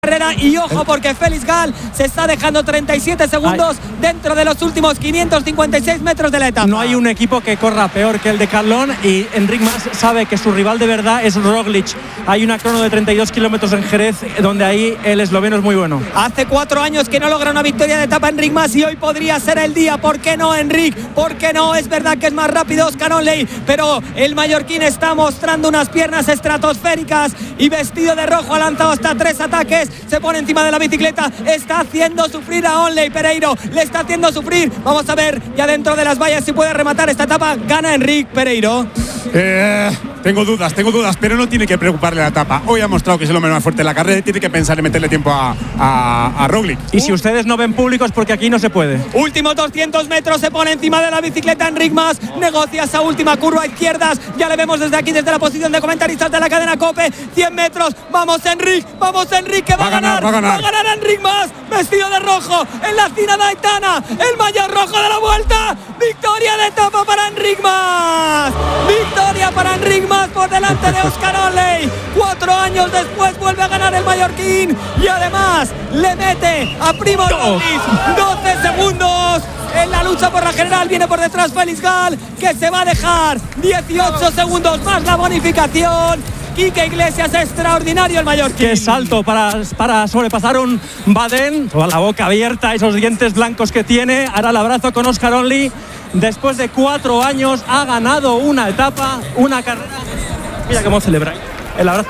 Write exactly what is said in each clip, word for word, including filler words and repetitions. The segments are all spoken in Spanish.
carrera y ojo porque Félix Gall se está dejando treinta y siete segundos Ay. dentro de los últimos quinientos cincuenta y seis metros de la etapa. No hay un equipo que corra peor que el de Carlón y Enric Mas sabe que su rival de verdad es Roglic. Hay una crono de treinta y dos kilómetros en Jerez donde ahí el esloveno es muy bueno. Hace cuatro años que no logra una victoria de etapa Enric Mas y hoy podría ser el día. ¿Por qué no, Enric? ¿Por qué no? Es verdad que es más rápido Oscar Onley, pero el mallorquín está mostrando unas piernas estratosféricas y vestido de rojo ha lanzado hasta tres ataques. Se pone encima de la bicicleta, está haciendo sufrir a Onley. Pereiro le está haciendo sufrir. Vamos a ver ya dentro de las vallas si puede rematar esta etapa. Gana Enric Pereiro. Eh, tengo dudas, tengo dudas, pero no tiene que preocuparle la etapa. Hoy ha mostrado que es el hombre más fuerte de la carrera y tiene que pensar en meterle tiempo a, a, a Roglic. Y si ustedes no ven públicos, porque aquí no se puede. Últimos doscientos metros, se pone encima de la bicicleta Enric Mas, negocia esa última curva a izquierdas. Ya le vemos desde aquí, desde la posición de comentaristas de la cadena COPE. cien metros, vamos Enric, vamos Enric, que va, va a ganar, va a ganar. Va a ganar Enric Mas, vestido de rojo en la cima de Aitana, el maillot rojo de la vuelta. Victoria de etapa para Enric Mas. Victoria para Enric Mas por delante de Oscar Onley. Cuatro años después vuelve a ganar el mallorquín y además le mete a Primo Roglic doce segundos. En la lucha por la general viene por detrás Félix Gall, que se va a dejar dieciocho segundos más la bonificación. Quique Iglesias, extraordinario el mallorquín. Qué salto para, para sobrepasar un Baden. Toda la boca abierta, esos dientes blancos que tiene. Hará el abrazo con Oscar Onley. Después de cuatro años ha ganado una etapa, una carrera. Mira cómo celebra el abrazo.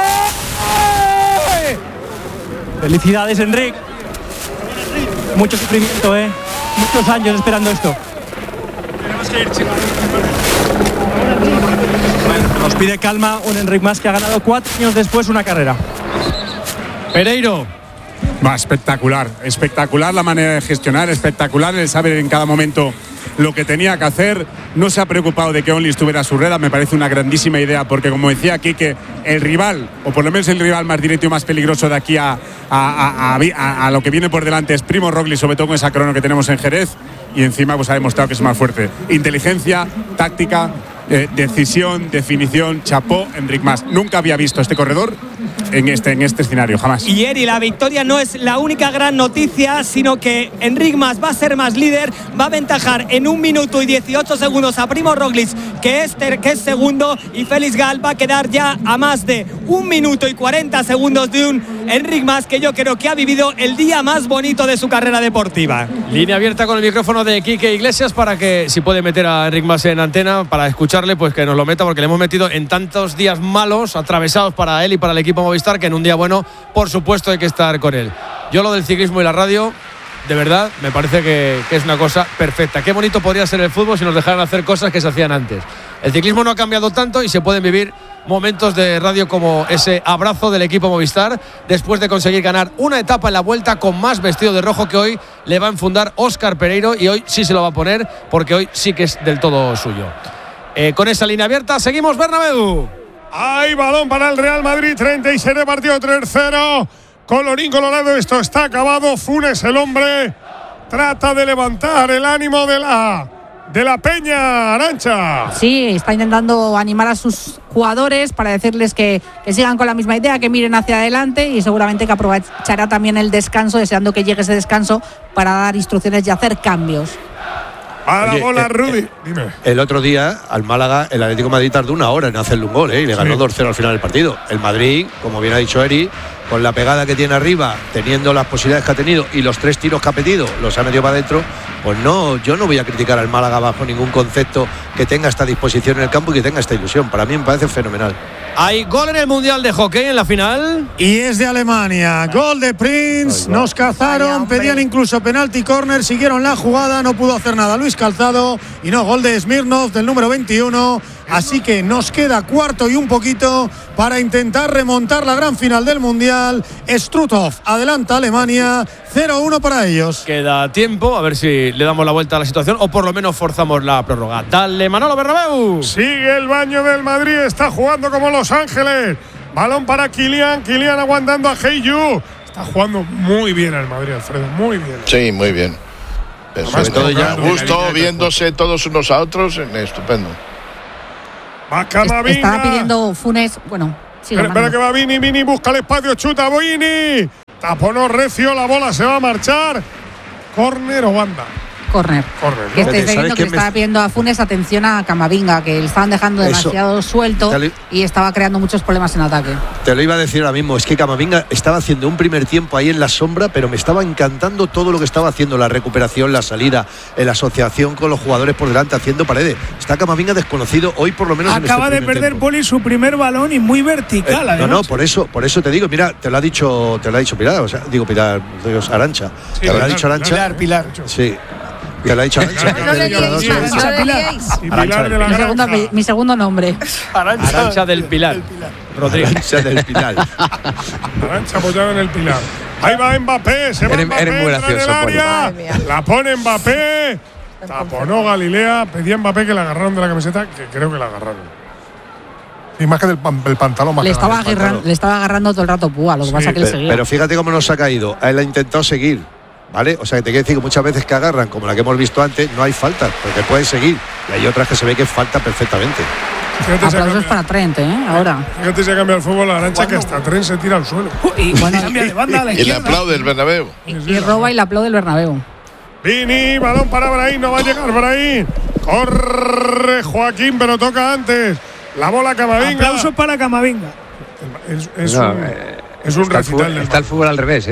Felicidades, Enric. Mucho sufrimiento, ¿eh? Muchos años esperando esto. Tenemos que ir, chicos. Bueno, nos pide calma un Enric Mas que ha ganado cuatro años después una carrera. Pereiro. Va, espectacular, espectacular la manera de gestionar, espectacular el saber en cada momento lo que tenía que hacer. No se ha preocupado de que Onley estuviera a su rueda, me parece una grandísima idea, porque como decía aquí, que el rival, o por lo menos el rival más directo y más peligroso de aquí a, a, a, a, a lo que viene por delante es Primo Roglic, sobre todo con esa crono que tenemos en Jerez, y encima pues ha demostrado que es más fuerte. Inteligencia, táctica, eh, decisión, definición, chapó Enric Mas. Nunca había visto este corredor en este, en este escenario, jamás. Y Eri, la victoria no es la única gran noticia, sino que Enric Mas va a ser más líder, va a aventajar en un minuto y dieciocho segundos a Primo Roglic, que es, ter, que es segundo, y Félix Gall va a quedar ya a más de un minuto y cuarenta segundos de un Enric Mas que yo creo que ha vivido el día más bonito de su carrera deportiva. Línea abierta con el micrófono de Quique Iglesias para que, si puede meter a Enric Mas en antena para escucharle, pues que nos lo meta, porque le hemos metido en tantos días malos, atravesados para él y para el equipo Movistar, que en un día bueno, por supuesto, hay que estar con él. Yo lo del ciclismo y la radio, de verdad, me parece que, que es una cosa perfecta. Qué bonito podría ser el fútbol si nos dejaran hacer cosas que se hacían antes. El ciclismo no ha cambiado tanto y se pueden vivir momentos de radio como ese abrazo del equipo Movistar después de conseguir ganar una etapa en la Vuelta con más vestido de rojo, que hoy le va a enfundar Óscar Pereiro, y hoy sí se lo va a poner porque hoy sí que es del todo suyo. Eh, con esa línea abierta seguimos, Bernabéu. Hay balón para el Real Madrid, treinta y seis de partido, tres cero. Colorín colorado, esto está acabado. Funes, el hombre, trata de levantar el ánimo de la, de la Peña, Arantxa. Sí, está intentando animar a sus jugadores para decirles que, que sigan con la misma idea, que miren hacia adelante, y seguramente que aprovechará también el descanso, deseando que llegue ese descanso para dar instrucciones y hacer cambios. A la Oye, bola, eh, Rudy. eh, Dime. El otro día, al Málaga, el Atlético de Madrid tardó una hora en hacerle un gol, ¿eh? Y le ganó Sí. dos cero al final del partido. El Madrid, como bien ha dicho Eri, con la pegada que tiene arriba, teniendo las posibilidades que ha tenido y los tres tiros que ha pedido, los ha metido para adentro. Pues no, yo no voy a criticar al Málaga bajo ningún concepto que tenga esta disposición en el campo y que tenga esta ilusión. Para mí me parece fenomenal. Hay gol en el Mundial de Hockey en la final. Y es de Alemania. Gol de Prince. Nos cazaron, pedían incluso penalti córner, siguieron la jugada, no pudo hacer nada Luis Calzado. Y no, gol de Smirnov, del número veintiuno. Así que nos queda cuarto y un poquito para intentar remontar la gran final del Mundial. Struthof adelanta a Alemania, cero uno para ellos. Queda tiempo, a ver si le damos la vuelta a la situación o por lo menos forzamos la prórroga. Dale, Manolo Bernabéu. Sigue el baño del Madrid, está jugando como Los Ángeles. Balón para Kylian, Kylian aguantando a Heiyu. Está jugando muy bien el Madrid, Alfredo, muy bien. Sí, muy bien. Pero sobre todo ya justo viéndose todos unos a otros, estupendo. Estaba pidiendo Funes, bueno, Sí, espera, espera que va Vini, Vini busca el espacio, chuta Vini. Taponó recio, la bola se va a marchar. ¿Córner o banda? Córner. Córner, Que ¿no? estáis viendo que me- estaba pidiendo a Funes atención a Camavinga, que le estaban dejando Eso. demasiado suelto Dale. y estaba creando muchos problemas en ataque. Te lo iba a decir ahora mismo, es que Camavinga estaba haciendo un primer tiempo ahí en la sombra, pero me estaba encantando todo lo que estaba haciendo, la recuperación, la salida, la asociación con los jugadores por delante, haciendo paredes. Está Camavinga desconocido hoy por lo menos en Acaba este de primer perder tiempo. Poli su primer balón y muy vertical. Eh, no, además. no, por eso, por eso te digo, mira, te lo ha dicho, te lo ha dicho Pilar, o sea, digo Pilar, digo, Arancha. Sí, te lo ha Pilar, dicho Arancha. Pilar, Pilar. Sí. Te lo ha dicho Arancha. No le liéis, Sí, no le Pilar. liéis. Y Pilar de la Mi segundo, Granja. ape- mi segundo nombre. Arancha del Pilar. Rodríguez. Arancha del Pilar. Arancha apoyado en el pilar. Ahí va Mbappé, se va Eres- Mbappé, eres muy entra en el gracioso, Poli. área, Madre mía. la pone Mbappé, taponó Galilea, pedía Mbappé que la agarraron de la camiseta, que creo que la agarraron. Y más que del pan- el pantalón. Más Le que estaba, del pantalón. agarran- le estaba agarrando todo el rato Púa, lo que Sí, pasa es que le Pero, seguía. pero fíjate cómo nos ha caído. Él ha intentado seguir, ¿vale? O sea, que te quiero decir que muchas veces que agarran, como la que hemos visto antes, no hay falta, porque pueden seguir. Y hay otras que se ve que falta perfectamente. Fíjate si ha Aplausos cambiado- para Trent, ¿eh? Ahora. fíjate si ha cambiado el fútbol la Arancha, que hasta Tren se tira al suelo. Y Bueno, cambia de banda a la Y le izquierda. aplaude el Bernabéu. Y roba y la aplaude el Bernabéu. Vini, balón para Brahim, no va a llegar Brahim. Corre Joaquín, pero toca antes. La bola Camavinga. Aplausos para Camavinga. Es, es No, un, eh, es un está, el recital fútbol, del está el fútbol al revés, ¿eh?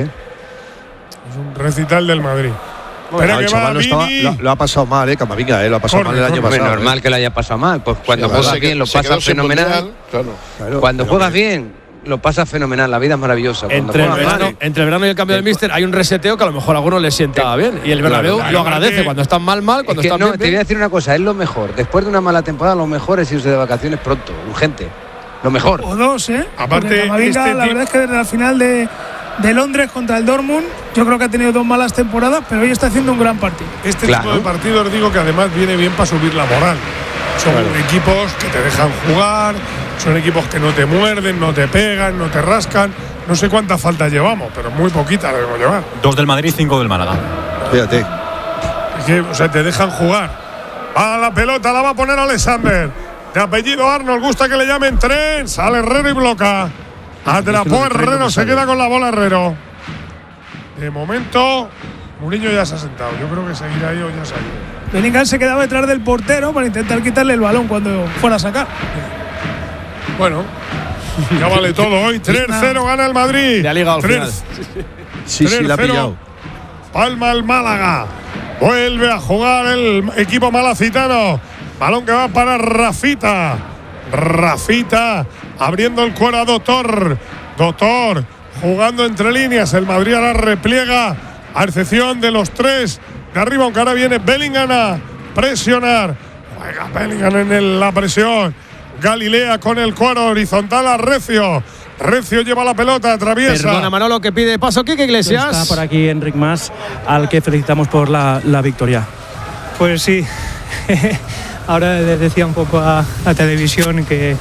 Es un recital del Madrid. Bueno, Espera el que va chaval no estaba- Vini. lo, lo ha pasado mal, ¿eh? Camavinga, ¿eh? Lo ha pasado Corre, mal el año corre. Hombre, pasado. normal ¿eh? que lo haya pasado mal. Pues cuando Sí, juegas se bien lo se pasas quedó sin fenomenal. mundial, claro. Claro, Cuando pero juegas que- bien lo pasas fenomenal. La vida es maravillosa. Cuando Entre el, juegas verano, mal, entre el verano y el cambio del míster hay un reseteo que a lo mejor a algunos les sienta bien. Y el Bernabéu claro, lo claro. agradece cuando están mal, mal, cuando es que, están no, bien, te voy a bien. decir una cosa, es lo mejor. Después de una mala temporada, lo mejor es irse de vacaciones pronto, urgente. Lo mejor. O dos, ¿eh? Aparte, Porque Camavinga, este la tipo- verdad es que desde la final de, de Londres contra el Dortmund, yo creo que ha tenido dos malas temporadas, pero hoy está haciendo un gran partido. Este Claro. tipo de partidos digo que además viene bien para subir la moral. Son equipos que te dejan jugar, son equipos que no te muerden, no te pegan, no te rascan. No sé cuántas faltas llevamos, pero muy poquitas debemos llevar. Dos del Madrid, cinco del Málaga. Fíjate. Es que, o sea, te dejan jugar. Va la pelota, la va a poner Alexander. De apellido Arnold, gusta que le llamen Tren. Sale Herrero y bloca. Atrapó Herrero, se queda con la bola Herrero. De momento, Mourinho ya se ha sentado. Yo creo que seguirá ahí o ya se ha ido. Bellingham se quedaba detrás del portero para intentar quitarle el balón cuando fuera a sacar. Bueno, ya vale todo hoy. tres cero gana el Madrid. Le ha ligado al final. Sí, sí, la ha tres cero. pillado. Palma el Málaga. Vuelve a jugar el equipo malacitano. Balón que va para Rafita. Rafita abriendo el cuero a Doctor. Doctor jugando entre líneas. El Madrid ahora repliega, a excepción de los tres de arriba, aunque ahora viene Bellingham a presionar. Juega Bellingham en el- la presión. Galilea con el cuero horizontal a Recio. Recio lleva la pelota, atraviesa. Perdona, Manolo, que pide paso Quique Iglesias. Está por aquí Enric Mas, al que felicitamos por la, la victoria. Pues sí, ahora le decía un poco a la televisión que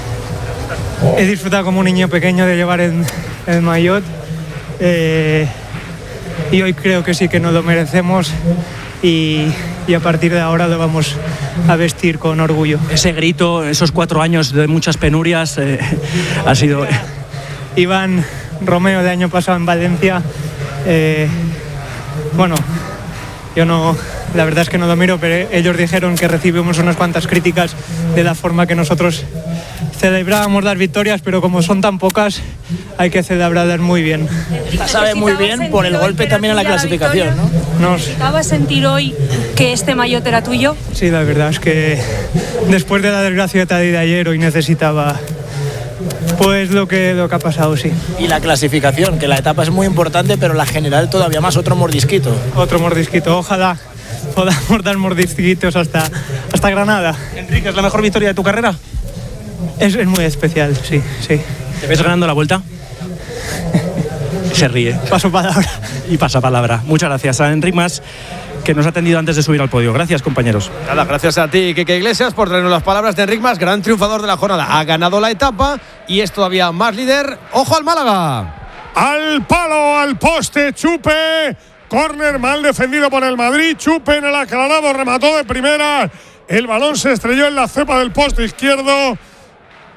he disfrutado como un niño pequeño de llevar el, el maillot eh, y hoy creo que sí que nos lo merecemos y, y a partir de ahora lo vamos a vestir con orgullo. Ese grito, esos cuatro años de muchas penurias, eh, ha sido. Iván Romeo de año pasado en Valencia, eh, bueno, yo no, la verdad es que no lo miro, pero ellos dijeron que recibimos unas cuantas críticas de la forma que nosotros celebrábamos las victorias, pero como son tan pocas, hay que celebrarlas muy bien. La sabe muy bien por el golpe también en la clasificación, ¿no? Nos, ¿Necesitabas sentir hoy que este maillot era tuyo? sí, la verdad es que después de la desgracia de ayer, hoy necesitaba pues lo que, lo que ha pasado, sí. Y la clasificación, que la etapa es muy importante, pero la general todavía más, otro mordisquito. Otro mordisquito, ojalá podamos dar mordisquitos hasta, hasta Granada. Enrique, ¿es la mejor victoria de tu carrera? Es, es muy especial, sí, sí. ¿Te ves ganando la vuelta? Se ríe. Paso palabra. Y pasa palabra. Muchas gracias a Enric Mas, que nos ha atendido antes de subir al podio. Gracias, compañeros. Nada, gracias a ti, Quique Iglesias, por traernos las palabras de Enric Mas, gran triunfador de la jornada. Ha ganado la etapa y es todavía más líder. ¡Ojo al Málaga! Al palo, al poste, Chupe. Córner mal defendido por el Madrid. Chupe en el aclarado, remató de primera. El balón se estrelló en la cepa del poste izquierdo.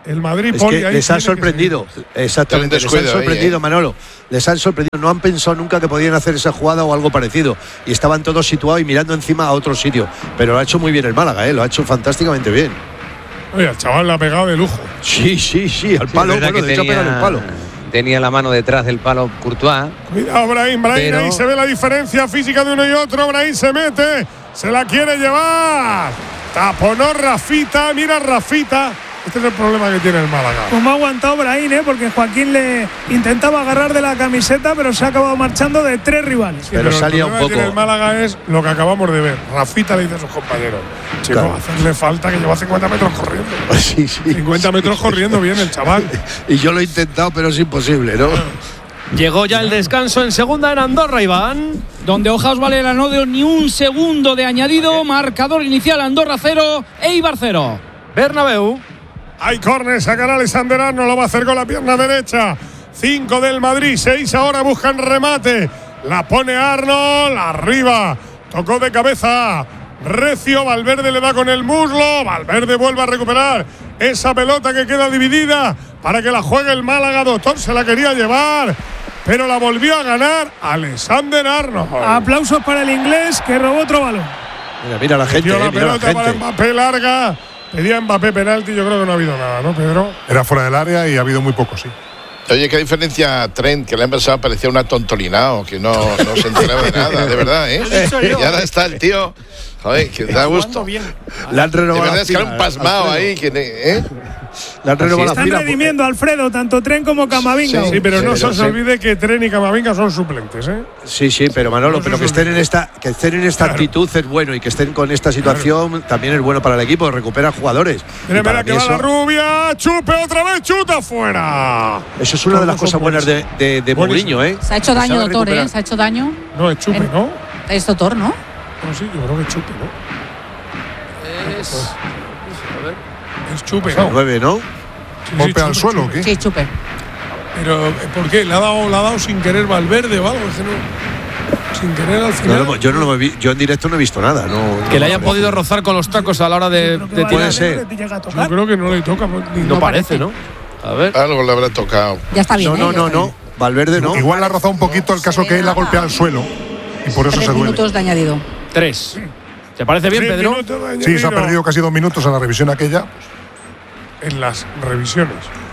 El Madrid, es Poli, que ahí les ha tiene que sorprendido. Exactamente, les han sorprendido, ahí, ¿eh? Manolo. Les han sorprendido. No han pensado nunca que podían hacer esa jugada o algo parecido. Y estaban todos situados y mirando encima a otro sitio. Pero lo ha hecho muy bien el Málaga, ¿eh? Lo ha hecho fantásticamente bien. Oye, el chaval le ha pegado de lujo. Sí, sí, sí, al palo. Sí, Bueno, de hecho, ha pegado el palo. Tenía la mano detrás del palo Courtois. Cuidado, Brahim, Brahim, pero... ahí se ve la diferencia física de uno y otro. Brahim se mete, se la quiere llevar. Taponó Rafita, mira Rafita. Este es el problema que tiene el Málaga. Como ha aguantado Brahim, ¿eh? Porque Joaquín le intentaba agarrar de la camiseta, pero se ha acabado marchando de tres rivales. Sí, pero, pero salía el problema un poco. Que tiene el Málaga es lo que acabamos de ver. Rafita le dice a sus compañeros: chico, claro, hacerle falta que lleva cincuenta metros corriendo. Sí, sí. cincuenta metros corriendo bien el chaval. Y yo lo he intentado, pero es imposible, ¿no? Llegó ya el descanso en segunda en Andorra, Iván. Donde Ojaos Valera no dio ni un segundo de añadido. Marcador inicial: Andorra cero, Eibar cero. Bernabéu. Hay córner, sacará Alexander Arnold, lo va a hacer con la pierna derecha. cinco del Madrid, seis ahora buscan remate. La pone Arnold, arriba. Tocó de cabeza recio, Valverde le da con el muslo. Valverde vuelve a recuperar esa pelota que queda dividida para que la juegue el Málaga. Doctor se la quería llevar, pero la volvió a ganar Alexander Arnold. Aplausos para el inglés que robó otro balón. Mira, mira la gente, Metió la eh, mira pelota la gente. para Mbappé larga. Pedía Mbappé penalti, yo creo que no ha habido nada, ¿no, Pedro? Era fuera del área y ha habido muy poco, sí. Oye, qué diferencia Trent, que le han pensado parecía una tontolinao, que no, no se enteraba de nada, de verdad, ¿eh? Y ahora está el tío, joder, que da gusto. Le han renovado. De verdad es que era un pasmao ahí, que, ¿eh? Le han renovado Están la redimiendo, Alfredo, tanto Tren como Camavinga. Sí, sí, pero no pero se os sí. olvide que Tren y Camavinga son suplentes, ¿eh? Sí, sí, pero Manolo, No pero se que estén en esta, que estén en esta Claro. actitud es bueno y que estén con esta situación claro. también es bueno para el equipo, recupera jugadores. Mira, mira que va eso, la rubia, chupe otra vez, chuta fuera. Eso es una de las cosas buenas de, de, de Mourinho, ¿eh? Se ha hecho daño, doctor, ¿eh? Se ha hecho daño. No, es chupe, en... ¿no? Es doctor, ¿no? No, sí, yo creo que es chupe, ¿no? Es. A ver. Es chupe, ¿no? nueve, ¿no? Sí, ¿golpe sí, al suelo o qué? Sí, chupe. Pero, ¿por qué? ¿Le ha dado, le ha dado sin querer Valverde o algo? Es que no, sin querer al final. No, no, yo, no lo vi, yo en directo no he visto nada. No, que no le hayan podido rozar con los tacos a la hora de, de tirar. Puede ser. Yo creo que no le toca. No, no parece, ¿no? A ver. Algo le habrá tocado. Ya está bien. No, no, ¿eh? no, no. Valverde no. Igual le ha rozado un poquito el caso que él ha golpeado al suelo. Y por eso Tres se duele. minutos de añadido. Tres. ¿Te parece bien, Tres Pedro? Sí, se ha perdido casi dos minutos en la revisión aquella. En las revisiones.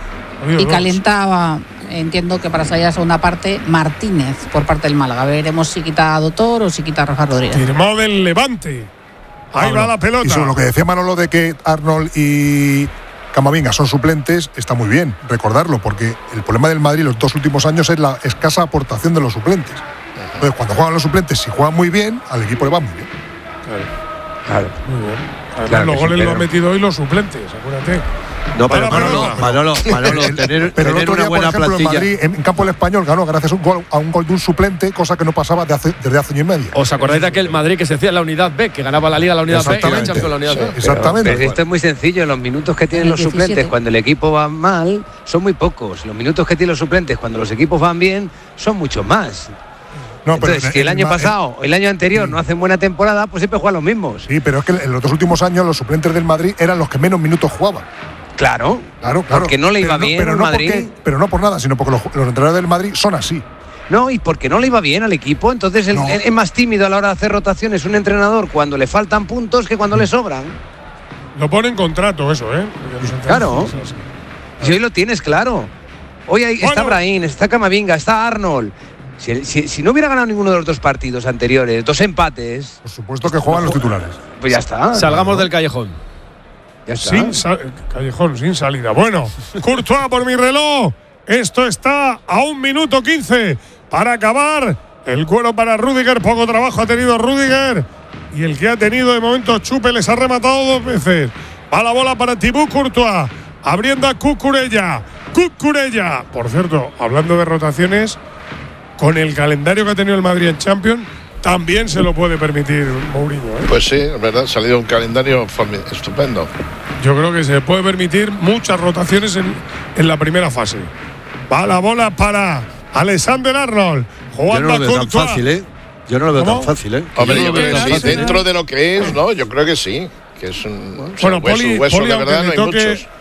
Y calentaba, entiendo que para salir a la segunda parte, Martínez por parte del Málaga. Veremos si quita a Doctor o si quita a Rafa Rodríguez. Firmado del Levante. Ahí Pablo. va la pelota. Y sobre lo que decía Manolo de que Arnold y Camavinga son suplentes, está muy bien recordarlo, porque el problema del Madrid los dos últimos años es la escasa aportación de los suplentes. Entonces, cuando juegan los suplentes, si juegan muy bien, al equipo le va muy bien. Claro. Claro. Muy bien. Además, Claro los sí, goles pero... lo han metido hoy los suplentes, acuérdate. No, pero Para, Manolo, para, Manolo, Manolo, tener, pero el tener otro una día, buena por ejemplo, plantilla. en Madrid, en campo del Español, ganó gracias a un gol, a un gol de un suplente, cosa que no pasaba de hace, desde hace año y medio. ¿Os acordáis de aquel Madrid que se hacía en la unidad B, que ganaba la Liga la unidad B y la Champions la unidad B? Pero, Exactamente. pero esto es muy sencillo. Los minutos que tienen los diecisiete. suplentes cuando el equipo va mal son muy pocos. Los minutos que tienen los suplentes cuando los equipos van bien son muchos más. No, pero Entonces, en- si el en- año en- pasado o el año anterior no hacen buena temporada, pues siempre juegan los mismos. Sí, pero es que en los dos últimos años los suplentes del Madrid eran los que menos minutos jugaban. Claro, Claro, claro. porque no le iba Pero no- bien pero al no Madrid. porque- pero no por nada, sino porque los, los entrenadores del Madrid son así. No, y porque no le iba bien al equipo. Entonces el- No. es más tímido a la hora de hacer rotaciones un entrenador cuando le faltan puntos que cuando le sobran. Lo pone en contrato eso, ¿eh? Porque los Claro. entrenadores son así. Si hoy lo tienes claro. Hoy hay- está Bueno. Brahim, está Camavinga, está Arnold. Si, si- si no hubiera ganado ninguno de los dos partidos anteriores, dos empates, Por supuesto que juegan los titulares. pues ya está. Salgamos del callejón. Ya está. Sin sal- Callejón, sin salida. Bueno, Courtois por mi reloj. Esto está a un minuto quince para acabar. El cuero para Rüdiger. Poco trabajo ha tenido Rüdiger. Y el que ha tenido de momento Chupe les ha rematado dos veces. Va la bola para Thibaut Courtois. Abriendo a Cucurella. Cucurella. Por cierto, hablando de rotaciones, con el calendario que ha tenido el Madrid en Champions, también se lo puede permitir Mourinho, ¿eh? Pues sí, es verdad, ha salido un calendario formi- estupendo. Yo creo que se puede permitir muchas rotaciones en, en la primera fase. Va la bola para Alexander Arnold. Yo no Jugando lo a veo tan Courtois. fácil, ¿eh? Yo no lo veo ¿Cómo? tan fácil, ¿eh? Hombre, Yo yo no lo creo veo que tan sí, fácil, dentro ¿eh? de lo que es, ¿no? Yo creo que sí, que es un o sea, Bueno, hueso, Poli, hueso Poli, de aunque verdad no le hay toque, muchos.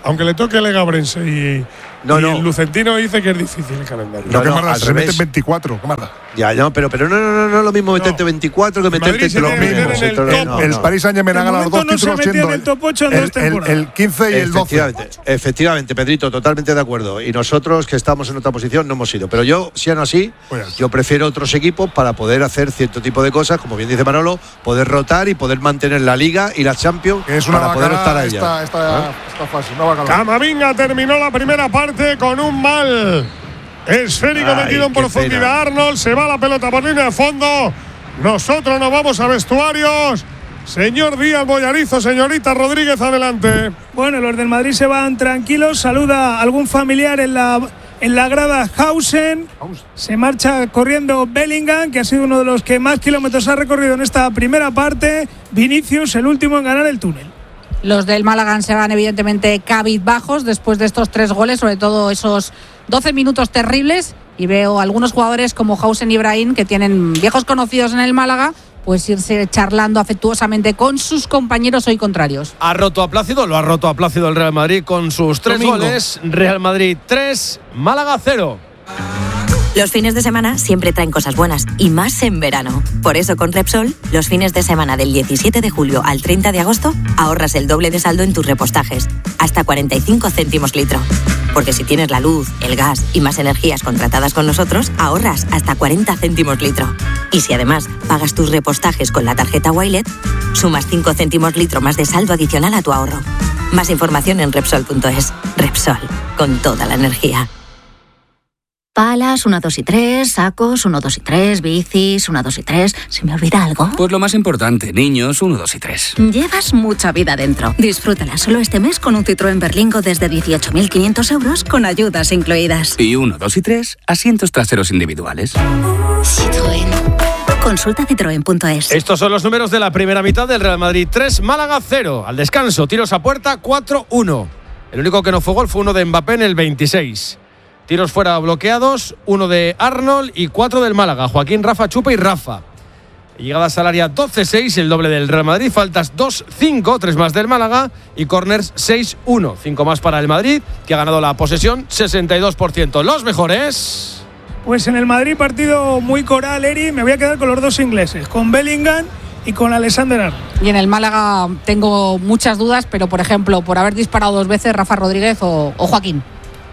Aunque le toque el Legabrense y, no, y no. el Lucentino dice que es difícil el calendario. No, No, que no, más al se revés. meten veinticuatro, ¿qué más da? Ya, no, pero, pero no, no, no, no es lo mismo meterte No. veinticuatro que meterte Madrid se entre los tiene que meter mismos. en el Entonces, top. no, El no. Paris Saint-Germain ha De ganado los dos momento no se títulos metía siendo en el top ocho en el, dos el- temporadas. el quince y el doce. Efectivamente, efectivamente, Pedrito, totalmente de acuerdo. Y nosotros que estamos en otra posición no hemos ido. Pero yo, si aún así, Pues yo prefiero otros equipos para poder hacer cierto tipo de cosas, como bien dice Manolo, poder rotar y poder mantener la Liga y la Champions Que es una para poder estar bacala ahí. esta, esta, esta fase, una bacala. Camavinga terminó la primera parte con un mal esférico Ay, metido en qué profundidad. pena. Arnold se va la pelota por línea de fondo. Nosotros nos vamos a vestuarios. Señor Díaz Boyarizo, señorita Rodríguez, adelante. Bueno, los del Madrid se van tranquilos. Saluda a algún familiar en la, en la grada Hausen. Se marcha corriendo Bellingham, que ha sido uno de los que más kilómetros ha recorrido en esta primera parte. Vinicius, el último en ganar el túnel. Los del Málaga se van evidentemente cabizbajos después de estos tres goles, sobre todo esos doce minutos terribles. Y veo algunos jugadores como Hausen y Ibrahim, que tienen viejos conocidos en el Málaga, pues irse charlando afectuosamente con sus compañeros hoy contrarios. Ha roto a Plácido, lo ha roto a Plácido el Real Madrid con sus tres Domingo. goles. Real Madrid tres, Málaga cero. Los fines de semana siempre traen cosas buenas, y más en verano. Por eso con Repsol, los fines de semana del diecisiete de julio al treinta de agosto, ahorras el doble de saldo en tus repostajes, hasta cuarenta y cinco céntimos litro. Porque si tienes la luz, el gas y más energías contratadas con nosotros, ahorras hasta cuarenta céntimos litro. Y si además pagas tus repostajes con la tarjeta Wilet, sumas cinco céntimos litro más de saldo adicional a tu ahorro. Más información en Repsol punto es. Repsol, con toda la energía. Palas, uno, dos y tres, sacos, uno, dos y tres, bicis, uno, dos y tres. ¿Se me olvida algo? Pues lo más importante, niños, uno, dos y tres. Llevas mucha vida dentro. Disfrútala solo este mes con un Citroën Berlingo desde dieciocho mil quinientos euros con ayudas incluidas. Y uno, dos y tres, asientos traseros individuales. Citroën. Consulta citroen punto es. Estos son los números de la primera mitad del Real Madrid tres, Málaga cero. Al descanso, tiros a puerta cuatro uno. El único que no fue gol fue uno de Mbappé en el veintiséis. Tiros fuera bloqueados, uno de Arnold y cuatro del Málaga. Joaquín, Rafa, Chupa y Rafa. Llegadas al área doce seis, el doble del Real Madrid. Faltas dos cinco, tres más del Málaga. Y corners seis uno, cinco más para el Madrid, que ha ganado la posesión sesenta y dos por ciento. Los mejores. Pues en el Madrid partido muy coral, Eri. Me voy a quedar con los dos ingleses, con Bellingham y con Alexander Arnold. Y en el Málaga tengo muchas dudas, pero por ejemplo, por haber disparado dos veces Rafa Rodríguez o, o Joaquín.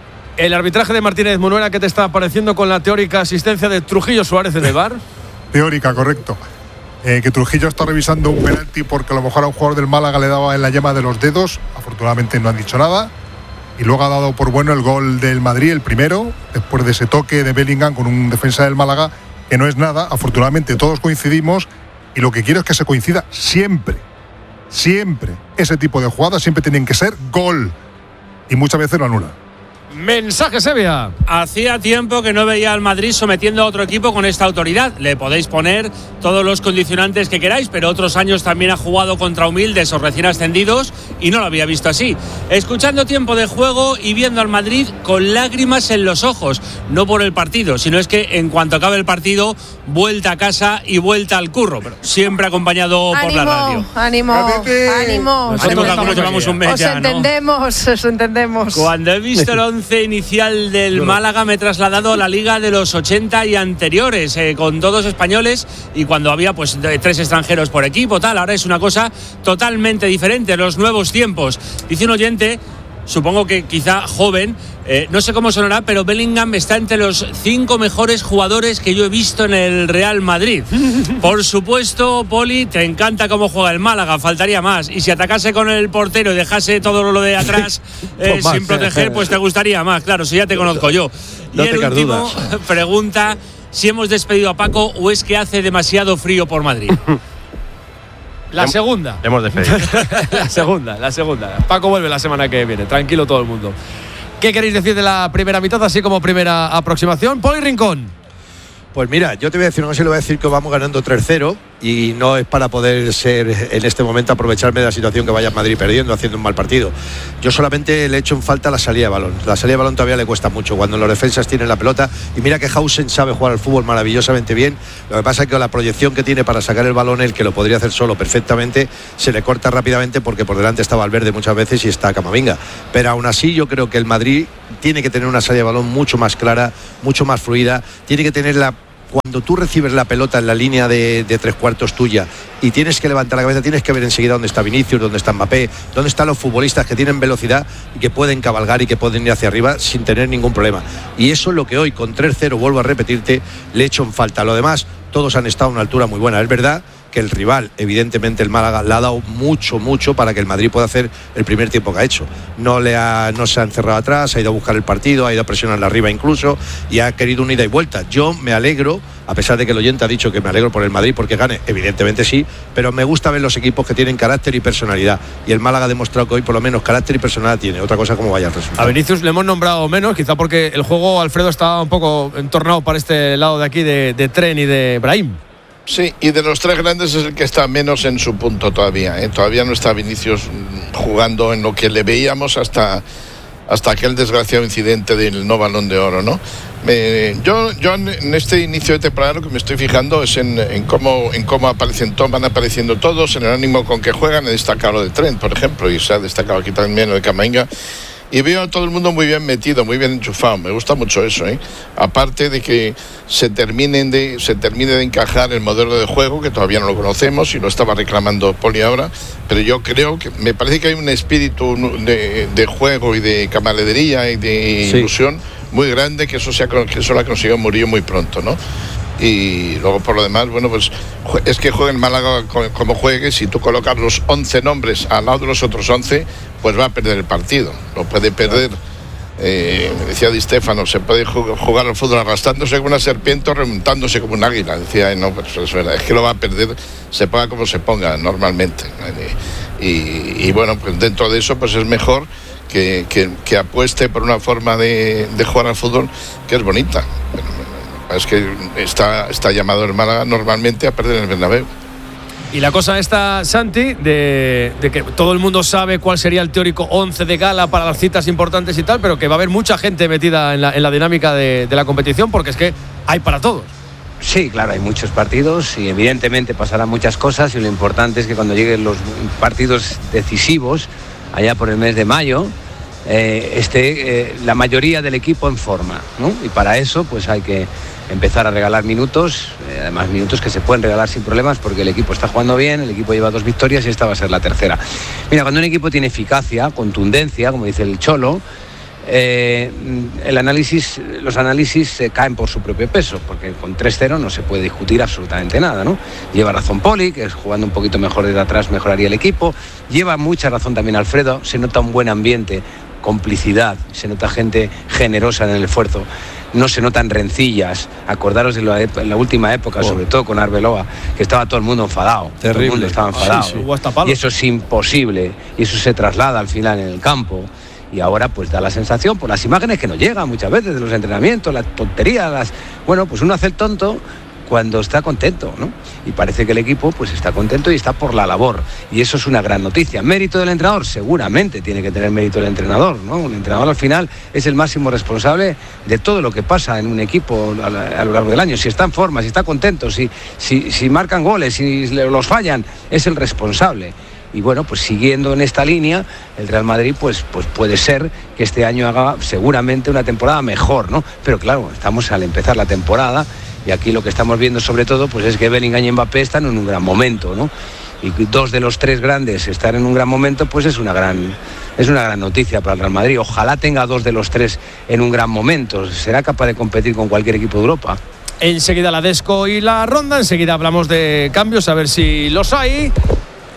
El arbitraje de Martínez Munuera, ¿qué te está pareciendo con la teórica asistencia de Trujillo Suárez en el V A R? Teórica, correcto. Eh, que Trujillo está revisando un penalti porque a lo mejor a un jugador del Málaga le daba en la yema de los dedos. Afortunadamente no han dicho nada. Y luego ha dado por bueno el gol del Madrid, el primero, después de ese toque de Bellingham con un defensa del Málaga, que no es nada. Afortunadamente todos coincidimos y lo que quiero es que se coincida siempre. Siempre. Ese tipo de jugadas siempre tienen que ser gol. Y muchas veces lo anulan. Mensaje Sevilla. Hacía tiempo que no veía al Madrid sometiendo a otro equipo con esta autoridad. Le podéis poner todos los condicionantes que queráis, pero otros años también ha jugado contra humildes o recién ascendidos y no lo había visto así. Escuchando tiempo de juego y viendo al Madrid con lágrimas en los ojos, no por el partido, sino es que en cuanto acabe el partido, vuelta a casa y vuelta al curro, pero siempre acompañado por la radio. Ánimo, ánimo, Ánimo, que algunos llevamos un mes os ya, ¿no? entendemos, os entendemos. Cuando he visto el once inicial del Málaga me he trasladado a la Liga de los ochenta y anteriores, eh, con todos españoles, y cuando había pues de, tres extranjeros por equipo, tal. Ahora es una cosa totalmente diferente, los nuevos tiempos. Dice un oyente, supongo que quizá joven, eh, no sé cómo sonará, pero Bellingham está entre los cinco mejores jugadores que yo he visto en el Real Madrid. Por supuesto, Poli, te encanta cómo juega el Málaga, faltaría más. Y si atacase con el portero y dejase todo lo de atrás eh, sin proteger, pues te gustaría más. Claro, si ya te conozco yo. No y el te último dudas. pregunta si hemos despedido a Paco o es que hace demasiado frío por Madrid. La segunda. Hemos despedido. La segunda, la segunda. Paco vuelve la semana que viene. Tranquilo todo el mundo. ¿Qué queréis decir de la primera mitad, así como primera aproximación? Poli Rincón. Pues mira, yo te voy a decir una cosa y le voy a decir que vamos ganando tres cero. y no es para poder ser en este momento aprovecharme de la situación que vaya Madrid perdiendo, haciendo un mal partido. Yo solamente le echo en falta la salida de balón. La salida de balón todavía le cuesta mucho cuando los defensas tienen la pelota, y mira que Hausen sabe jugar al fútbol maravillosamente bien. Lo que pasa es que la proyección que tiene para sacar el balón, el que lo podría hacer solo perfectamente, se le corta rápidamente porque por delante está Valverde muchas veces y está Camavinga. Pero aún así yo creo que el Madrid tiene que tener una salida de balón mucho más clara, mucho más fluida, tiene que tener la... Cuando tú recibes la pelota en la línea de, de tres cuartos tuya y tienes que levantar la cabeza, tienes que ver enseguida dónde está Vinicius, dónde está Mbappé, dónde están los futbolistas que tienen velocidad y que pueden cabalgar y que pueden ir hacia arriba sin tener ningún problema. Y eso es lo que hoy, con tres cero, vuelvo a repetirte, le echo en falta. Lo demás, todos han estado a una altura muy buena. Es verdad que el rival, evidentemente el Málaga, le ha dado mucho, mucho para que el Madrid pueda hacer el primer tiempo que ha hecho. No, le ha, no se ha encerrado atrás, ha ido a buscar el partido, ha ido a presionarle arriba incluso y ha querido un ida y vuelta. Yo me alegro, a pesar de que el oyente ha dicho que me alegro por el Madrid porque gane, evidentemente sí, pero me gusta ver los equipos que tienen carácter y personalidad, y el Málaga ha demostrado que hoy por lo menos carácter y personalidad tiene. Otra cosa como vaya el resultado. A Vinicius le hemos nombrado menos, quizá porque el juego, Alfredo, está un poco entornado para este lado de aquí de, de Tren y de Brahim. Sí, y de los tres grandes es el que está menos en su punto todavía, ¿eh? Todavía no está Vinicius jugando en lo que le veíamos hasta, hasta aquel desgraciado incidente del no Balón de Oro, ¿no? Eh, yo, yo en este inicio de temporada lo que me estoy fijando es en, en cómo, en cómo aparecen todos, van apareciendo todos, en el ánimo con que juegan. He destacado lo de Trent, por ejemplo, y se ha destacado aquí también lo de Camavinga. Y veo a todo el mundo muy bien metido, muy bien enchufado. Me gusta mucho eso, ¿eh? Aparte de que se, terminen de, se termine de encajar el modelo de juego, que todavía no lo conocemos y lo estaba reclamando Poli ahora, pero yo creo que me parece que hay un espíritu de, de juego y de camaradería y de sí. ilusión muy grande, que eso, se ha, que eso lo ha conseguido Murillo muy pronto, ¿no? Y luego por lo demás, bueno, pues es que juegue el Málaga como juegue. Si tú colocas los once nombres al lado de los otros once, pues va a perder el partido. Lo puede perder, eh, me decía Di Stéfano, se puede jugar al fútbol arrastrándose como una serpiente o remontándose como un águila. Decía, no, pues es verdad, es que lo va a perder, se ponga como se ponga normalmente. Y, y bueno, pues dentro de eso, pues es mejor que, que, que apueste por una forma de, de jugar al fútbol que es bonita. Es que está, está llamado el Málaga normalmente a perder en el Bernabéu. Y la cosa está, Santi, de, de que todo el mundo sabe cuál sería el teórico once de gala para las citas importantes y tal, pero que va a haber mucha gente metida en la, en la dinámica de, de la competición, porque es que hay para todos. Sí, claro, hay muchos partidos y evidentemente pasarán muchas cosas, y lo importante es que cuando lleguen los partidos decisivos, allá por el mes de mayo, eh, esté eh, la mayoría del equipo en forma, ¿no? Y para eso pues hay que empezar a regalar minutos, eh, además minutos que se pueden regalar sin problemas porque el equipo está jugando bien, el equipo lleva dos victorias y esta va a ser la tercera. Mira, cuando un equipo tiene eficacia, contundencia, como dice el Cholo, eh, el análisis, los análisis eh, caen por su propio peso, porque con tres cero no se puede discutir absolutamente nada, ¿no? Lleva razón Poli, que es jugando un poquito mejor desde atrás mejoraría el equipo, lleva mucha razón también Alfredo, se nota un buen ambiente, complicidad, se nota gente generosa en el esfuerzo. No se notan rencillas. Acordaros de la, en la última época, oh. sobre todo con Arbeloa, que estaba todo el mundo enfadado. Terrible. Todo el mundo estaba enfadado. Sí, sí. Y eso es imposible. Y eso se traslada al final en el campo. Y ahora pues da la sensación, por las imágenes que nos llegan muchas veces de los entrenamientos, las tonterías, las... bueno, pues uno hace el tonto cuando está contento, ¿no? Y parece que el equipo pues está contento y está por la labor, y eso es una gran noticia. ¿Mérito del entrenador? Seguramente tiene que tener mérito el entrenador, ¿no? El entrenador al final es el máximo responsable de todo lo que pasa en un equipo a, la, a lo largo del año. Si está en forma, si está contento, si, si, si marcan goles, si los fallan, es el responsable. Y bueno, pues siguiendo en esta línea, el Real Madrid pues, pues puede ser que este año haga seguramente una temporada mejor, ¿no? Pero claro, estamos al empezar la temporada, y aquí lo que estamos viendo sobre todo pues es que Bellingham y Mbappé están en un gran momento, ¿no? Y dos de los tres grandes estar en un gran momento, pues es una gran, es una gran noticia para el Real Madrid. Ojalá tenga dos de los tres en un gran momento. Será capaz de competir con cualquier equipo de Europa. Enseguida la Desco y la ronda, enseguida hablamos de cambios, a ver si los hay.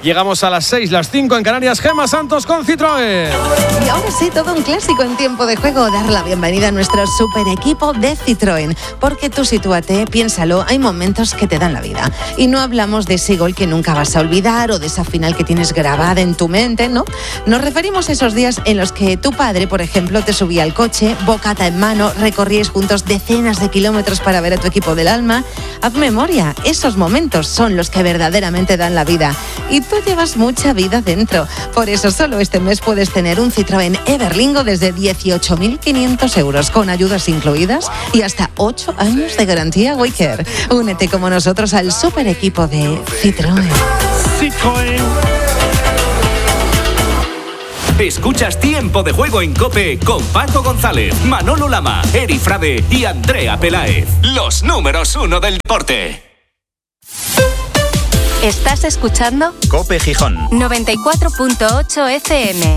Llegamos a las seis, las cinco en Canarias. Gemma Santos con Citroën. Y ahora sí, todo un clásico en tiempo de juego. Dar la bienvenida a nuestro super equipo de Citroën. Porque tú sitúate, piénsalo, hay momentos que te dan la vida. Y no hablamos de ese gol que nunca vas a olvidar o de esa final que tienes grabada en tu mente, ¿no? Nos referimos a esos días en los que tu padre, por ejemplo, te subía al coche, bocata en mano, recorríais juntos decenas de kilómetros para ver a tu equipo del alma. Haz memoria, esos momentos son los que verdaderamente dan la vida. Y tú llevas mucha vida dentro. Por eso solo este mes puedes tener un Citroën Everlingo desde dieciocho mil quinientos euros con ayudas incluidas y hasta ocho años de garantía Waycare. Únete como nosotros al super equipo de Citroën. Citroën. Escuchas Tiempo de Juego en COPE con Paco González, Manolo Lama, Eri Frade y Andrea Peláez. Los números uno del deporte. ¿Estás escuchando? COPE Gijón noventa y cuatro punto ocho F M.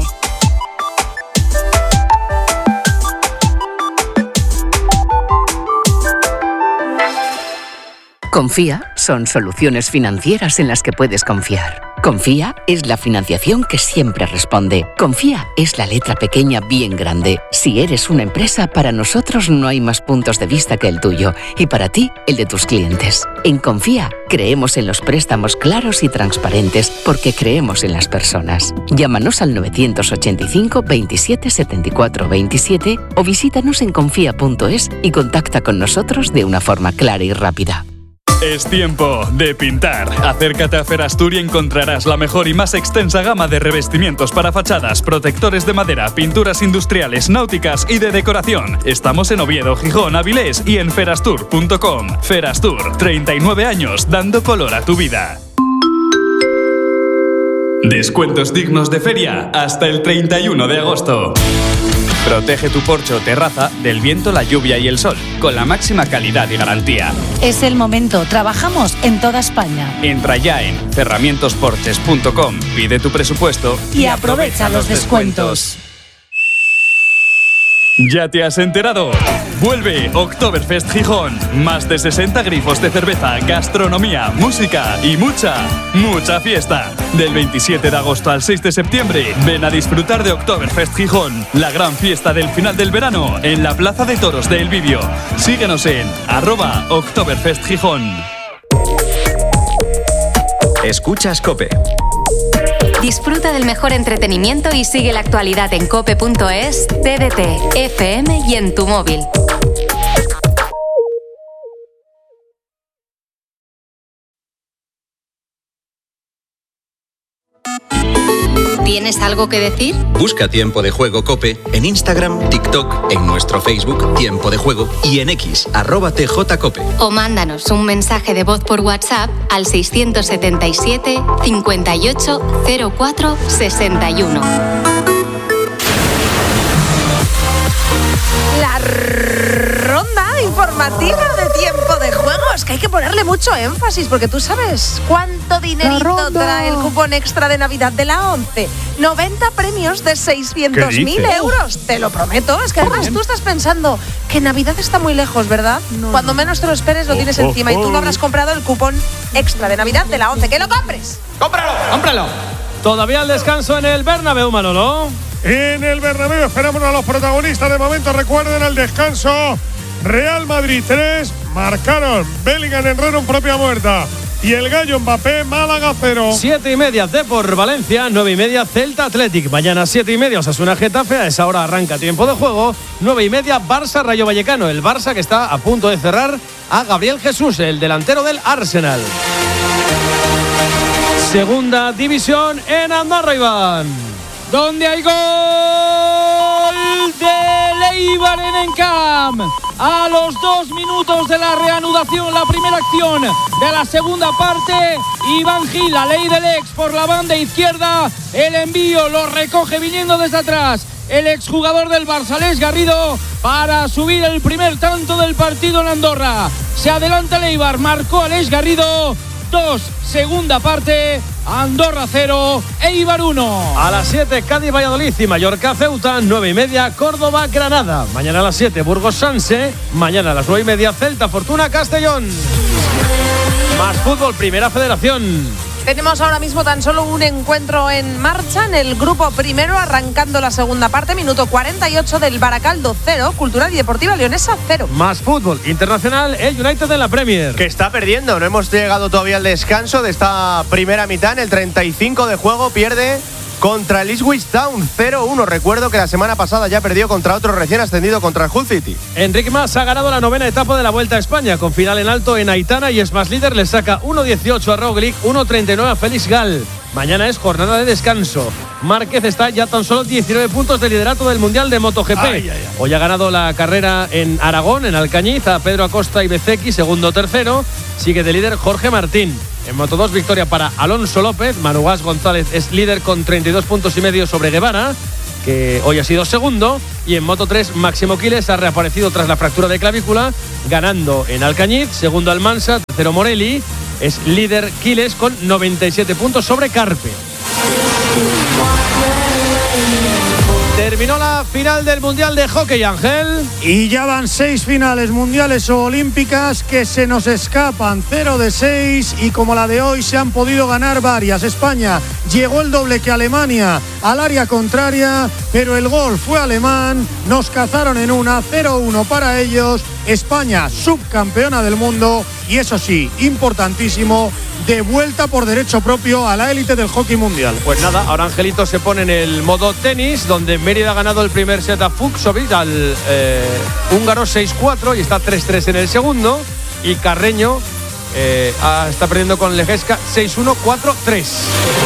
Confía son soluciones financieras en las que puedes confiar. Confía es la financiación que siempre responde. Confía es la letra pequeña bien grande. Si eres una empresa, para nosotros no hay más puntos de vista que el tuyo y para ti, el de tus clientes. En Confía creemos en los préstamos claros y transparentes porque creemos en las personas. Llámanos al novecientos ochenta y cinco veintisiete setenta y cuatro veintisiete o visítanos en confía punto es y contacta con nosotros de una forma clara y rápida. Es tiempo de pintar. Acércate a Ferastur y encontrarás la mejor y más extensa gama de revestimientos para fachadas, protectores de madera, pinturas industriales, náuticas y de decoración. Estamos en Oviedo, Gijón, Avilés y en ferastur punto com. Ferastur, treinta y nueve años dando color a tu vida. Descuentos dignos de feria hasta el treinta y uno de agosto. Protege tu porche o terraza del viento, la lluvia y el sol, con la máxima calidad y garantía. Es el momento, trabajamos en toda España. Entra ya en cerramientos porches punto com, pide tu presupuesto y aprovecha los descuentos. ¿Ya te has enterado? Vuelve Oktoberfest Gijón. Más de sesenta grifos de cerveza, gastronomía, música y mucha, mucha fiesta. Del veintisiete de agosto al seis de septiembre, ven a disfrutar de Oktoberfest Gijón, la gran fiesta del final del verano, en la Plaza de Toros de El Bibio. Síguenos en arroba Oktoberfest Gijón. Escuchas COPE. Disfruta del mejor entretenimiento y sigue la actualidad en cope punto es, T D T, F M y en tu móvil. ¿Tienes algo que decir? Busca Tiempo de Juego COPE en Instagram, TikTok, en nuestro Facebook Tiempo de Juego y en X, arroba T J Cope. O mándanos un mensaje de voz por WhatsApp al seiscientos setenta y siete, cincuenta y ocho, cero cuatro, sesenta y uno. La ronda informativa de Tiempo de Juego. Es que hay que ponerle mucho énfasis porque tú sabes cuánto dinerito trae el cupón extra de Navidad de la ONCE. noventa premios de seiscientos mil euros. Te lo prometo. Es que además tú estás pensando que Navidad está muy lejos, ¿verdad? No, Cuando no. menos te lo esperes lo tienes oh, encima oh, oh. y tú no habrás comprado el cupón extra de Navidad de la ONCE. ¡Que lo compres! ¡Cómpralo! ¡Cómpralo! Todavía el descanso en el Bernabéu, Manolo. En el Bernabéu esperamos a los protagonistas. De momento recuerden el descanso. Real Madrid tres, marcaron Bellingham, Herrera en propia muerta y el gallo Mbappé, Málaga cero. Siete y media Depor Valencia, nueve y media Celta Athletic. Mañana siete y media Osasuna Getafe, a esa hora arranca Tiempo de Juego. Nueve y media Barça Rayo Vallecano, el Barça que está a punto de cerrar a Gabriel Jesús, el delantero del Arsenal. Segunda división en Andorra, Iván, donde hay gol de Eibar en Encamp. A los dos minutos de la reanudación, la primera acción de la segunda parte, Iván Gil, la ley del ex por la banda izquierda, el envío lo recoge viniendo desde atrás el exjugador del Barça, Aleix Garrido, para subir el primer tanto del partido en Andorra. Se adelanta el Eibar, marcó Aleix Garrido. Dos, segunda parte, Andorra cero, Eibar uno. A las siete, Cádiz Valladolid y Mallorca Ceuta, nueve y media, Córdoba Granada. Mañana a las siete, Burgos Sanse. Mañana a las nueve y media, Celta Fortuna Castellón. Más fútbol, Primera Federación. Tenemos ahora mismo tan solo un encuentro en marcha en el grupo primero, arrancando la segunda parte, minuto cuarenta y ocho del Baracaldo cero, Cultural y Deportiva Leonesa cero. Más fútbol internacional, el United en la Premier. Que está perdiendo, no hemos llegado todavía al descanso de esta primera mitad. En el treinta y cinco de juego pierde contra el Ipswich Town cero uno. Recuerdo que la semana pasada ya perdió contra otro recién ascendido, contra el Hull City. Enrique Mas ha ganado la novena etapa de la Vuelta a España, con final en alto en Aitana, y es más líder, le saca uno dieciocho a Roglic, uno treinta y nueve a Félix Gal. Mañana es jornada de descanso. Márquez está ya tan solo diecinueve puntos de liderato del Mundial de MotoGP. Ay, ay, ay. Hoy ha ganado la carrera en Aragón, en Alcañiz, a Pedro Acosta y Bezzecchi, segundo tercero. Sigue de líder Jorge Martín. En Moto dos, victoria para Alonso López. Manu Gas González es líder con treinta y dos puntos y medio sobre Guevara, que hoy ha sido segundo. Y en Moto tres, Máximo Quiles ha reaparecido tras la fractura de clavícula, ganando en Alcañiz. Segundo Almansa, tercero Morelli. Es líder Quiles con noventa y siete puntos sobre Carpe. Terminó la final del Mundial de Hockey, Ángel. Y ya van seis finales mundiales o olímpicas que se nos escapan. Cero de seis, y como la de hoy se han podido ganar varias. España llegó el doble que Alemania al área contraria, pero el gol fue alemán. Nos cazaron en una, cero uno para ellos. España subcampeona del mundo, y eso sí, importantísimo, de vuelta por derecho propio a la élite del hockey mundial. Pues nada, ahora Angelito se pone en el modo tenis, donde Mérida ha ganado el primer set a Fucsovic, al eh, húngaro seis cuatro, y está tres tres en el segundo. Y Carreño eh, está perdiendo con Lejeska seis uno, cuatro tres.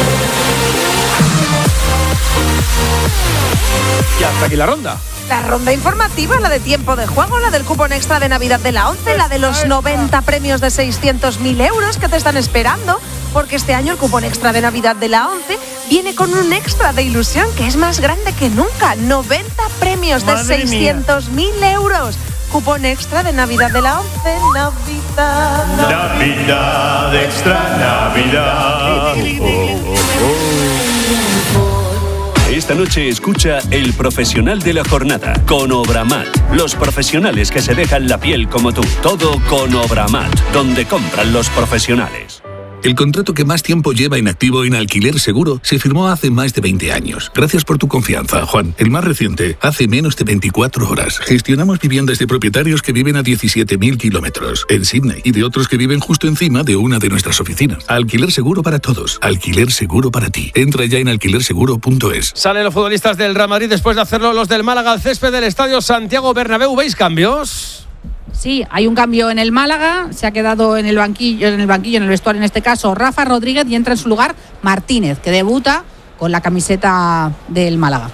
Y hasta aquí la ronda. La ronda informativa, la de tiempo de juego, la del cupón extra de Navidad de la ONCE, la de los noventa premios de seiscientos mil euros que te están esperando, porque este año el cupón extra de Navidad de la ONCE viene con un extra de ilusión que es más grande que nunca. noventa premios de seiscientos mil euros. Cupón extra de Navidad de la ONCE, Navidad. Navidad, extra Navidad. Oh, oh, oh. Esta noche escucha El Profesional de la Jornada con Obramat. Los profesionales que se dejan la piel como tú. Todo con Obramat, donde compran los profesionales. El contrato que más tiempo lleva inactivo en Alquiler Seguro se firmó hace más de veinte años. Gracias por tu confianza, Juan. El más reciente, hace menos de veinticuatro horas. Gestionamos viviendas de propietarios que viven a diecisiete mil kilómetros en Sydney y de otros que viven justo encima de una de nuestras oficinas. Alquiler Seguro para todos. Alquiler Seguro para ti. Entra ya en alquiler seguro punto es. Salen los futbolistas del Real Madrid después de hacerlo los del Málaga al césped del Estadio Santiago Bernabéu. ¿Veis cambios? Sí, hay un cambio en el Málaga, se ha quedado en el banquillo, en el banquillo, en el vestuario en este caso, Rafa Rodríguez, y entra en su lugar Martínez, que debuta con la camiseta del Málaga.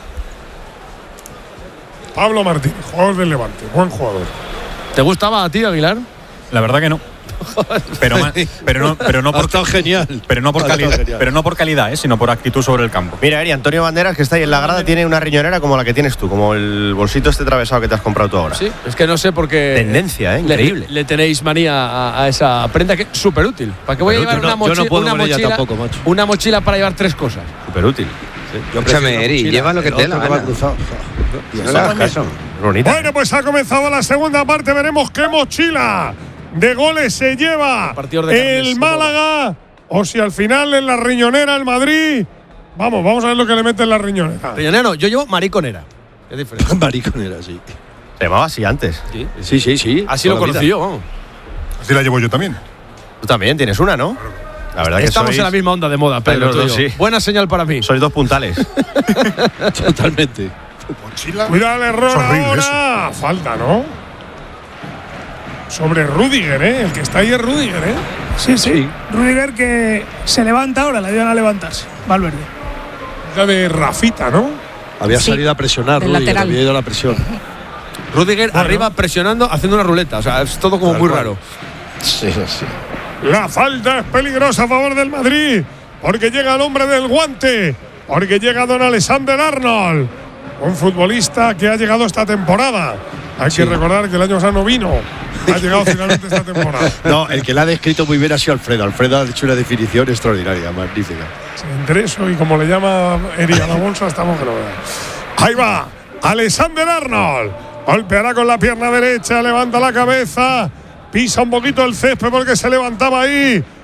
Pablo Martínez, jugador del Levante, buen jugador. ¿Te gustaba a ti, Aguilar? La verdad que no. Pero, ma, pero no, pero no por genial. Pero no por calidad, pero no por calidad, ¿eh? Sino por actitud sobre el campo. Mira, Eri, Antonio Banderas, que está ahí en la grada, tiene una riñonera como la que tienes tú, como el bolsito este atravesado que te has comprado tú ahora. Sí, es que no sé por qué. Tendencia, ¿eh? Increíble. Le, le tenéis manía a, a esa prenda que es súper útil. ¿Para qué voy a llevar no, una, mochi yo no puedo una con ella mochila? Tampoco, macho. Una mochila para llevar tres cosas. Súper útil. Sí. Yo Escúchame, Eri, lleva lo que te la gana. No le hagas caso. Bonita. Bueno, pues ha comenzado la segunda parte. Veremos qué mochila de goles se lleva de el Málaga, o si al final en la riñonera el Madrid. Vamos, vamos a ver lo que le mete en la riñonera. Riñonera no, yo llevo mariconera. Es diferente. Mariconera, sí. Se llamaba así antes. Sí, sí, sí. sí. Así lo conocí yo, vamos. Así la llevo yo también. Tú también tienes una, ¿no? La verdad que estamos sois... en la misma onda de moda, Pedro. Los dos, sí. Buena señal para mí. Sois dos puntales. Totalmente. Mochila. Cuidado el error Es horrible ahora. eso. Falta, ¿no? Sobre Rüdiger, ¿eh? El que está ahí es Rüdiger, ¿eh? Sí, sí, sí. Rüdiger que se levanta ahora, le ayudan a levantarse. Valverde. La de Rafita, ¿no? Había Sí, salido a presionar, del Rüdiger, lateral. había ido a la presión. Rüdiger Bueno. arriba presionando, haciendo una ruleta. O sea, es todo como Tal muy cual. raro. Sí, sí. La falta es peligrosa a favor del Madrid, porque llega el hombre del guante, porque llega don Alexander Arnold, un futbolista que ha llegado esta temporada. Hay sí. que recordar que el año pasado no vino, ha llegado finalmente esta temporada. No, el que la ha descrito muy bien ha sido Alfredo. Alfredo ha hecho una definición extraordinaria, magnífica. Sí, entre eso y como le llama Eri a la bolsa, estamos que no veas. Ahí va, Alexander Arnold, golpeará con la pierna derecha, levanta la cabeza, pisa un poquito el césped porque se levantaba ahí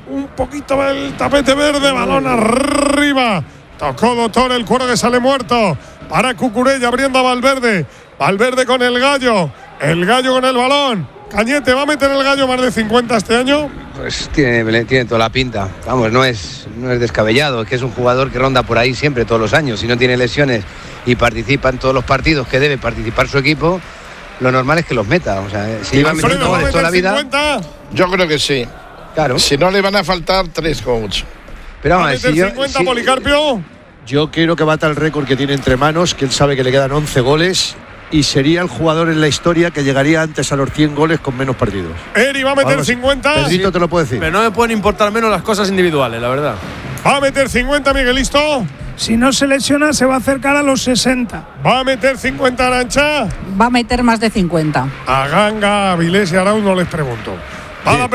un poquito el tapete verde, balón arriba. Tocó Doctor, el cuero que sale muerto. Para Cucurella abriendo a Valverde. Valverde con el Gallo. El Gallo con el balón. Cañete, ¿va a meter el Gallo más de cincuenta este año? Pues tiene, tiene toda la pinta. Vamos, no es, no es descabellado. Es que es un jugador que ronda por ahí siempre, todos los años. Si no tiene lesiones y participa en todos los partidos que debe participar su equipo, lo normal es que los meta. O sea, si iba metiendo goles toda la vida. cincuenta? Yo creo que sí. Claro. Si no, le van a faltar tres como mucho. Pero vamos a ver, si yo, cincuenta, si, Policarpio. Yo quiero que bata el récord que tiene entre manos, que él sabe que le quedan once goles y sería el jugador en la historia que llegaría antes a los cien goles con menos partidos. Eri va a meter Vamos, cincuenta. Pedrito te lo puedo decir. Pero no me pueden importar menos las cosas individuales, la verdad. Va a meter cincuenta, Miguelisto. Si no se lesiona, se va a acercar a los sesenta. Va a meter cincuenta, Arancha. Va a meter más de cincuenta. A Ganga, a Vilés y a Arauz no les pregunto. Va a